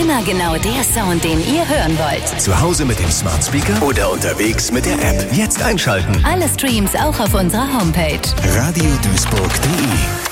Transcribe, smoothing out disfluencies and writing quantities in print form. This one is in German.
Immer genau der Sound, den ihr hören wollt. Zu Hause mit dem Smart Speaker oder unterwegs mit der App. Jetzt einschalten. Alle Streams auch auf unserer Homepage. Radioduisburg.de